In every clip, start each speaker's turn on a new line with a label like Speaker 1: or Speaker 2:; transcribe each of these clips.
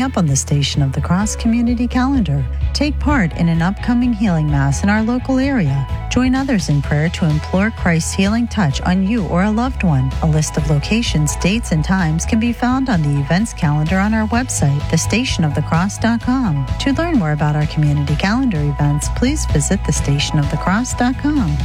Speaker 1: up on the Station of the Cross community calendar. Take part in an upcoming healing mass in our local area. Join others in prayer to implore Christ's healing touch on you or a loved one. A list of locations, dates, and times can be found on the events calendar on our website, thestationofthecross.com. To learn more about our community calendar events, please visit thestationofthecross.com.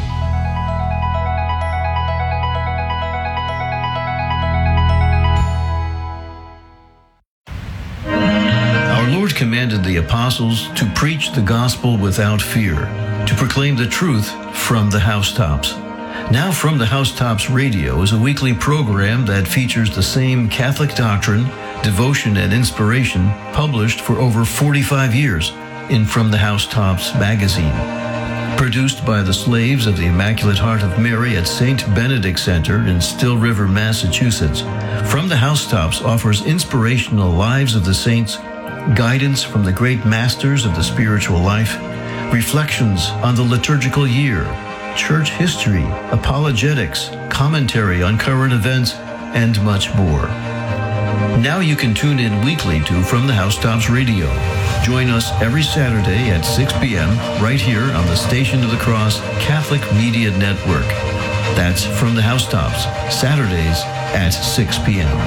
Speaker 2: Commanded the apostles to preach the gospel without fear, to proclaim the truth from the housetops. Now From the Housetops Radio is a weekly program that features the same Catholic doctrine, devotion, and inspiration published for over 45 years in From the Housetops magazine. Produced by the Slaves of the Immaculate Heart of Mary at St. Benedict Center in Still River, Massachusetts, From the Housetops offers inspirational lives of the saints, guidance from the great masters of the spiritual life, reflections on the liturgical year, church history, apologetics, commentary on current events, and much more. Now you can tune in weekly to From the Housetops Radio. Join us every Saturday at 6 p.m. right here on the Station of the Cross Catholic Media Network. That's From the Housetops, Saturdays at 6 p.m.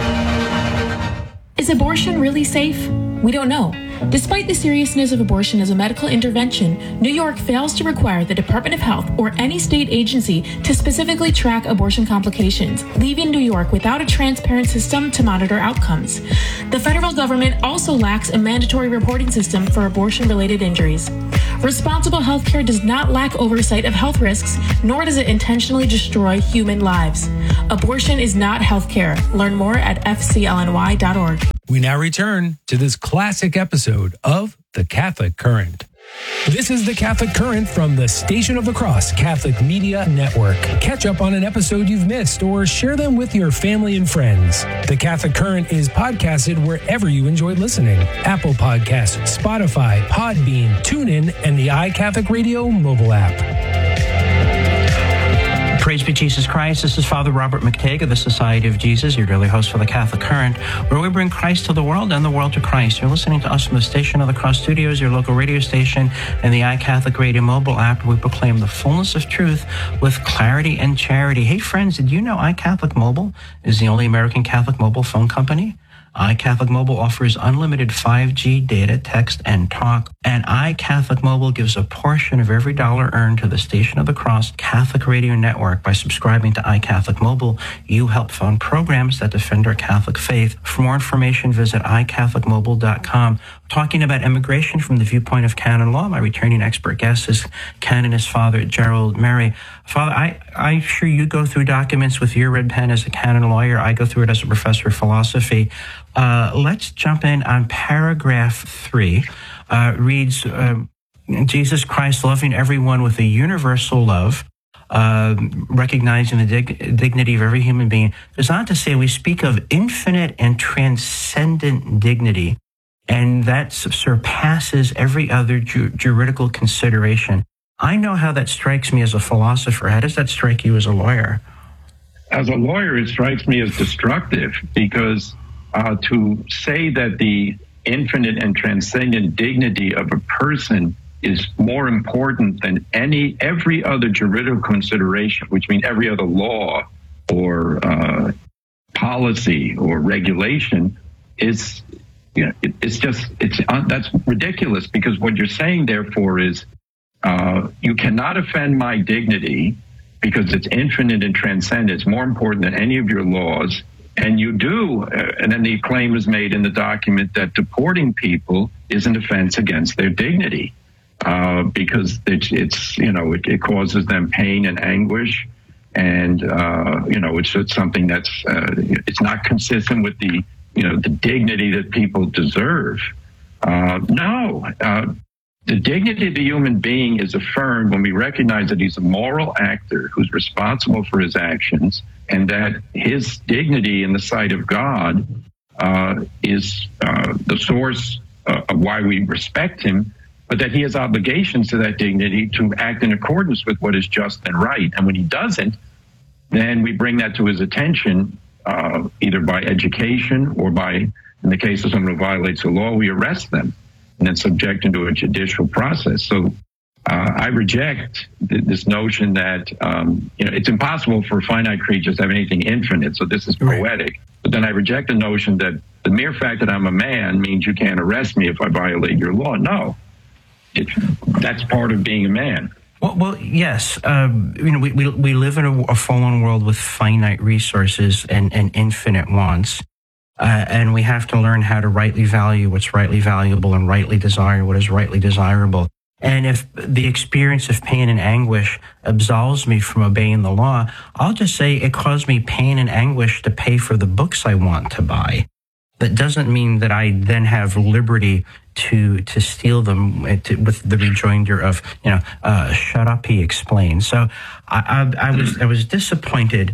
Speaker 3: Is abortion really safe? We don't know. Despite the seriousness of abortion as a medical intervention, New York fails to require the Department of Health or any state agency to specifically track abortion complications, leaving New York without a transparent system to monitor outcomes. The federal government also lacks a mandatory reporting system for abortion-related injuries. Responsible healthcare does not lack oversight of health risks, nor does it intentionally destroy human lives. Abortion is not healthcare. Learn more at fclny.org.
Speaker 4: We now return to this classic episode of The Catholic Current. This is The Catholic Current from the Station of the Cross Catholic Media Network. Catch up on an episode you've missed or share them with your family and friends. The Catholic Current is podcasted wherever you enjoy listening. Apple Podcasts, Spotify, Podbean, TuneIn, and the iCatholic Radio mobile app.
Speaker 5: Praise be Jesus Christ. This is Father Robert McTague of the Society of Jesus, your daily host for the Catholic Current, where we bring Christ to the world and the world to Christ. You're listening to us from the Station of the Cross Studios, your local radio station, and the iCatholic Radio mobile app, where we proclaim the fullness of truth with clarity and charity. Hey, friends, did you know iCatholic Mobile is the only American Catholic mobile phone company? iCatholic Mobile offers unlimited 5G data, text, and talk. And iCatholic Mobile gives a portion of every dollar earned to the Station of the Cross Catholic Radio Network. By subscribing to iCatholic Mobile, you help fund programs that defend our Catholic faith. For more information, visit iCatholicMobile.com. Talking about immigration from the viewpoint of canon law, my returning expert guest is Canonist Father Gerald Murray. Father, I'm sure you go through documents with your red pen as a canon lawyer. I go through it as a professor of philosophy. Let's jump in on paragraph 3. Reads, Jesus Christ loving everyone with a universal love, recognizing the dignity of every human being, goes on to say we speak of infinite and transcendent dignity, and that surpasses every other juridical consideration. I know how that strikes me as a philosopher. How does that strike you as a lawyer?
Speaker 6: As a lawyer, it strikes me as destructive, because to say that the infinite and transcendent dignity of a person is more important than every other juridical consideration, which means every other law or policy or regulation, is, that's ridiculous, because what you're saying, therefore, is you cannot offend my dignity because it's infinite and transcendent. It's more important than any of your laws. And you do, and then the claim is made in the document that deporting people is an offense against their dignity, because it causes them pain and anguish, and it's something that's it's not consistent with the dignity that people deserve. The dignity of the human being is affirmed when we recognize that he's a moral actor who's responsible for his actions, and that his dignity in the sight of God is the source of why we respect him, but that he has obligations to that dignity to act in accordance with what is just and right. And when he doesn't, then we bring that to his attention, either by education or by, in the case of someone who violates the law, we arrest them and then subject them to a judicial process. So I reject this notion that, it's impossible for finite creatures to have anything infinite, so this is poetic. But then I reject the notion that the mere fact that I'm a man means you can't arrest me if I violate your law. No, that's part of being a man.
Speaker 5: Well, yes. We live in a fallen world with finite resources and infinite wants. And we have to learn how to rightly value what's rightly valuable and rightly desire what is rightly desirable. And if the experience of pain and anguish absolves me from obeying the law, I'll just say it caused me pain and anguish to pay for the books I want to buy. That doesn't mean that I then have liberty to steal them with the rejoinder of, shut up, he explained. So I was disappointed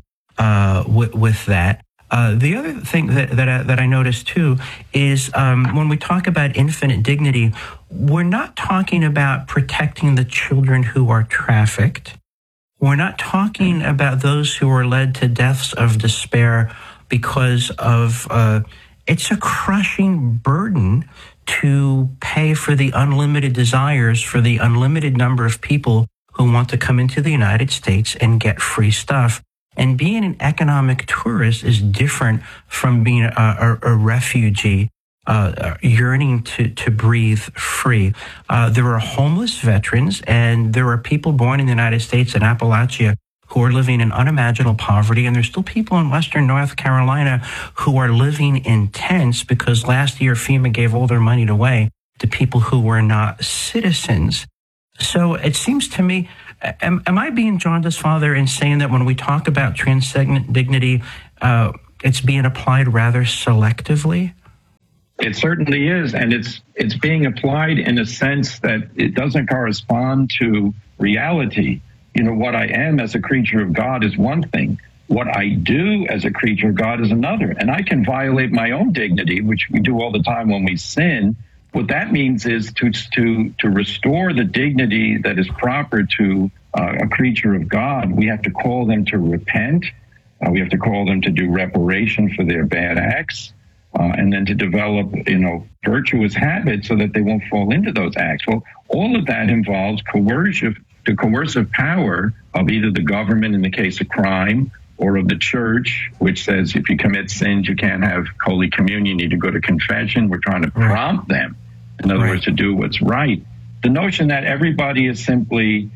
Speaker 5: with that. The other thing that I noticed too is when we talk about infinite dignity, we're not talking about protecting the children who are trafficked. We're not talking about those who are led to deaths of despair because of it's a crushing burden to pay for the unlimited desires for the unlimited number of people who want to come into the United States and get free stuff. And being an economic tourist is different from being a refugee yearning to breathe free. There are homeless veterans, and there are people born in the United States in Appalachia who are living in unimaginable poverty, and there's still people in Western North Carolina who are living in tents because last year FEMA gave all their money away to people who were not citizens. So it seems to me, am I being jaundiced, Father, in saying that when we talk about transcendent dignity, it's being applied rather selectively?
Speaker 6: It certainly is, and it's being applied in a sense that it doesn't correspond to reality. What I am as a creature of God is one thing. What I do as a creature of God is another. And I can violate my own dignity, which we do all the time when we sin. What that means is to restore the dignity that is proper to a creature of God, we have to call them to repent. We have to call them to do reparation for their bad acts, and then to develop, virtuous habits so that they won't fall into those acts. Well, all of that involves the coercive power of either the government in the case of crime or of the church, which says if you commit sins, you can't have Holy Communion, you need to go to confession. We're trying to prompt them, in other words, to do what's right. The notion that everybody is simply,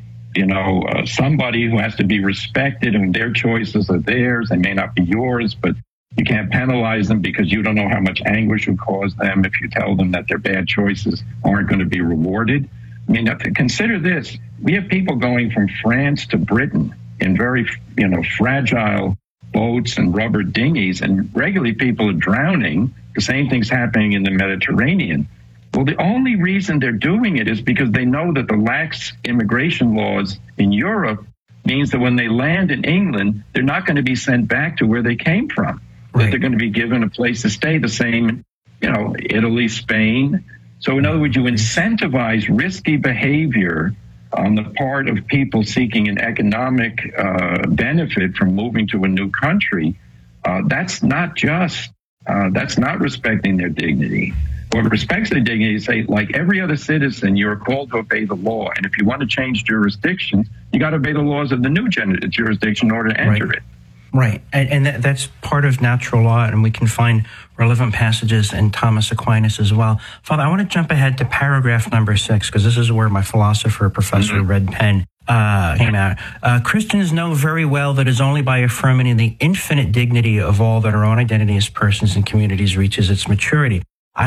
Speaker 6: somebody who has to be respected and their choices are theirs, they may not be yours, but you can't penalize them because you don't know how much anguish will cause them if you tell them that their bad choices aren't going to be rewarded. I mean, consider this. We have people going from France to Britain in very, fragile boats and rubber dinghies, and regularly people are drowning. The same thing's happening in the Mediterranean. Well, the only reason they're doing it is because they know that the lax immigration laws in Europe means that when they land in England, they're not going to be sent back to where they came from. Right. That they're going to be given a place to stay, the same, Italy, Spain. So in other words, you incentivize risky behavior on the part of people seeking an economic benefit from moving to a new country. That's not just, that's not respecting their dignity. What respects their dignity is, say, like every other citizen, you're called to obey the law. And if you want to change jurisdictions, you got to obey the laws of the new jurisdiction in order to enter it.
Speaker 5: Right. And that's part of natural law, and we can find relevant passages in Thomas Aquinas as well. Father, I want to jump ahead to paragraph number 6, because this is where my philosopher, Professor Red Pen, came out. Christians know very well that it is only by affirming the infinite dignity of all that our own identity as persons and communities reaches its maturity.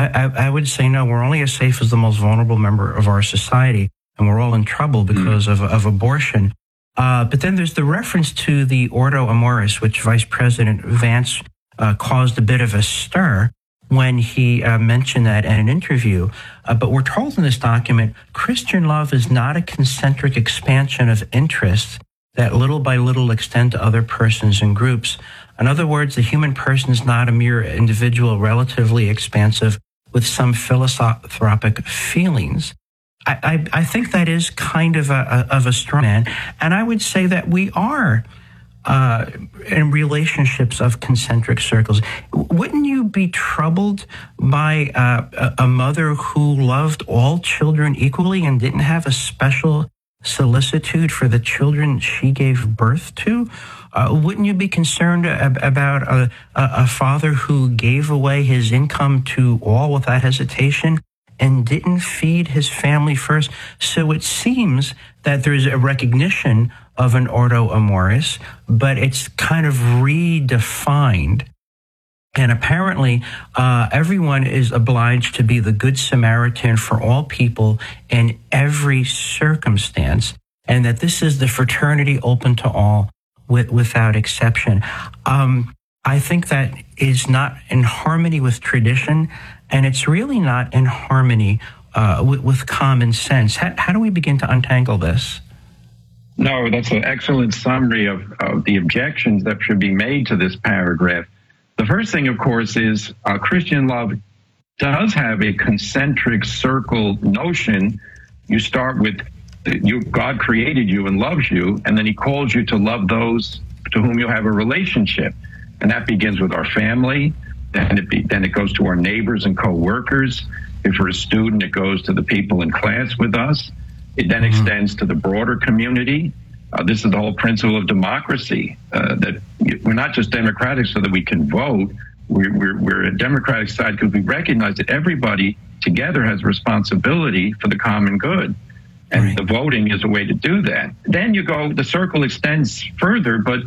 Speaker 5: I would say no, we're only as safe as the most vulnerable member of our society, and we're all in trouble because of abortion. But then there's the reference to the Ordo Amoris, which Vice President Vance caused a bit of a stir when he mentioned that in an interview. But we're told in this document, Christian love is not a concentric expansion of interests that little by little extend to other persons and groups. In other words, the human person is not a mere individual relatively expansive with some philanthropic feelings. I think that is kind of a straw man, and I would say that we are in relationships of concentric circles. Wouldn't you be troubled by a mother who loved all children equally and didn't have a special solicitude for the children she gave birth to? Wouldn't you be concerned about a father who gave away his income to all without hesitation and didn't feed his family first? So it seems that there's a recognition of an ordo amoris, but it's kind of redefined. And apparently, everyone is obliged to be the Good Samaritan for all people in every circumstance, and that this is the fraternity open to all without exception. I think that is not in harmony with tradition, and it's really not in harmony with common sense. How do we begin to untangle this?
Speaker 6: No, that's an excellent summary of the objections that should be made to this paragraph. The first thing, of course, is Christian love does have a concentric circle notion. You start with God created you and loves you, and then he calls you to love those to whom you have a relationship. And that begins with our family, then it goes to our neighbors and co-workers. If we're a student, it goes to the people in class with us. It then extends to the broader community. This is the whole principle of democracy, that we're not just democratic so that we can vote. We're a democratic side because we recognize that everybody together has responsibility for the common good. And the voting is a way to do that. Then the circle extends further, but,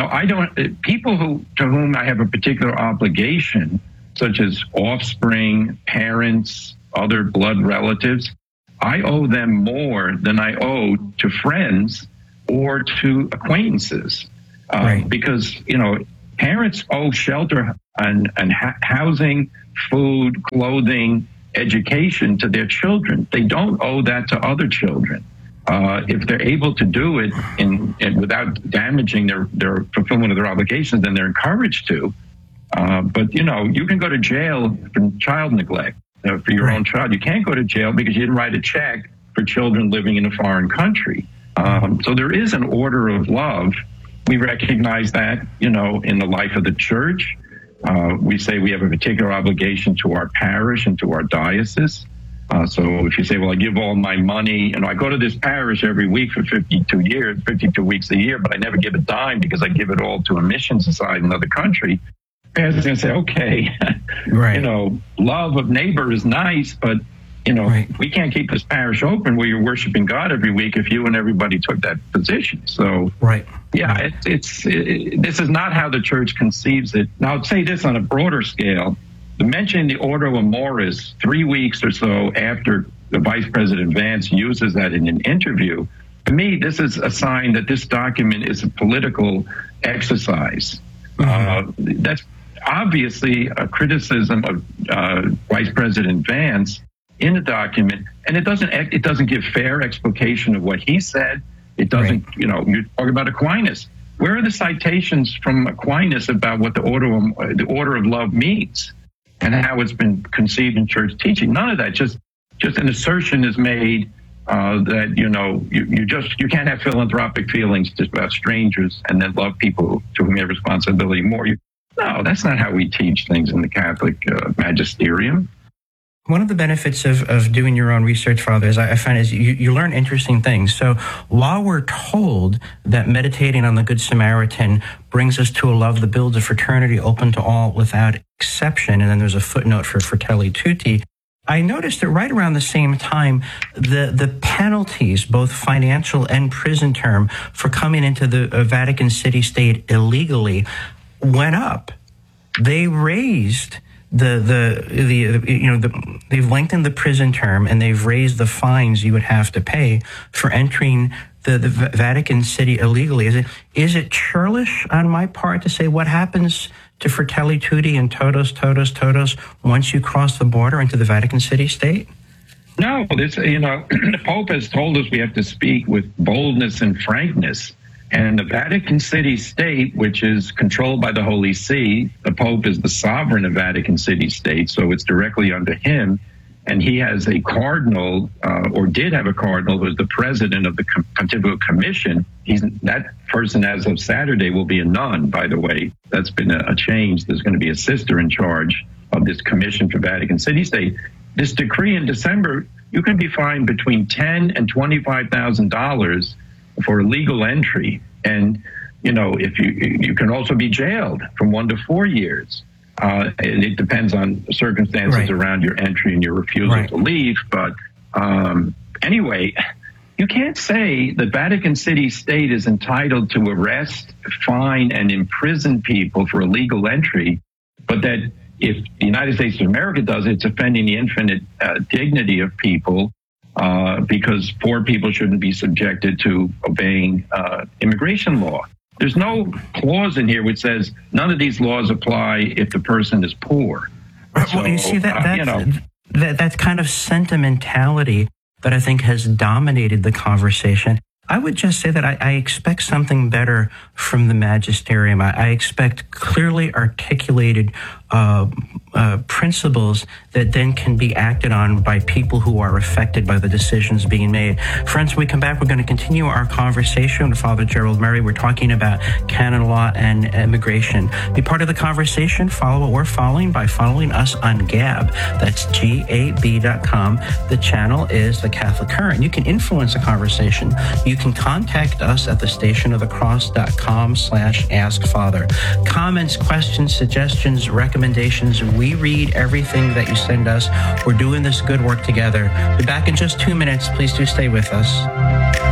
Speaker 6: people to whom I have a particular obligation, such as offspring, parents, other blood relatives, I owe them more than I owe to friends or to acquaintances. Because, parents owe shelter and housing, food, clothing, education to their children. They don't owe that to other children. If they're able to do it without damaging their fulfillment of their obligations, then they're encouraged to. But, you can go to jail for child neglect for your own child. You can't go to jail because you didn't write a check for children living in a foreign country. So there is an order of love. We recognize that, in the life of the church. We say we have a particular obligation to our parish and to our diocese. So if you say, well, I give all my money, I go to this parish every week for 52 weeks a year, but I never give a dime because I give it all to a mission society in another country. Parents are going to say, okay, love of neighbor is nice, but, we can't keep this parish open where you're worshiping God every week if you and everybody took that position. So, this is not how the church conceives it. Now, I'll say this on a broader scale. To mention the Ordo Amoris 3 weeks or so after the Vice President Vance uses that in an interview, to me, this is a sign that this document is a political exercise. That's obviously a criticism of Vice President Vance in the document, and it doesn't give fair explication of what he said. It doesn't, you talk about Aquinas. Where are the citations from Aquinas about what the order of love means and how it's been conceived in church teaching? None of that. Just an assertion is made that you can't have philanthropic feelings just about strangers and then love people to whom you have responsibility more. No, that's not how we teach things in the Catholic magisterium.
Speaker 5: One of the benefits of doing your own research, Father, I find is you learn interesting things. So while we're told that meditating on the Good Samaritan brings us to a love that builds a fraternity open to all without exception, and then there's a footnote for Fratelli Tutti, I noticed that right around the same time, the penalties, both financial and prison term, for coming into the Vatican City State illegally went up. They raised they've lengthened the prison term and they've raised the fines you would have to pay for entering the Vatican City illegally. Is it churlish on my part to say what happens to Fratelli Tutti and todos once you cross the border into the Vatican City State?
Speaker 6: No, the Pope has told us we have to speak with boldness and frankness. And the Vatican City State, which is controlled by the Holy See, the Pope is the sovereign of Vatican City State, so it's directly under him, and he has a cardinal, or did have a cardinal, who was the president of the Pontifical Commission. That person, as of Saturday, will be a nun, by the way. That's been a change. There's going to be a sister in charge of this commission for Vatican City State. This decree in December, you can be fined between $10,000 and $25,000 for illegal entry. And, if you can also be jailed from 1 to 4 years. It depends on the circumstances around your entry and your refusal to leave. But anyway, you can't say that Vatican City State is entitled to arrest, fine, and imprison people for illegal entry, but that if the United States of America does it, it's offending the infinite dignity of people because poor people shouldn't be subjected to obeying immigration law. There's no clause in here which says none of these laws apply if the person is poor.
Speaker 5: Well, you see, that's kind of sentimentality that I think has dominated the conversation. I would just say that I expect something better from the magisterium. I expect clearly articulated principles that then can be acted on by people who are affected by the decisions being made. Friends, when we come back, we're going to continue our conversation with Father Gerald Murray. We're talking about canon law and immigration. Be part of the conversation. Follow what we're following by following us on Gab. That's GAB.com. The channel is The Catholic Current. You can influence the conversation. You can contact us at thestationofthecross.com/askfather. Comments, questions, suggestions, recommendations. We read everything that you send us. We're doing this good work together. Be back in just 2 minutes. Please do stay with us.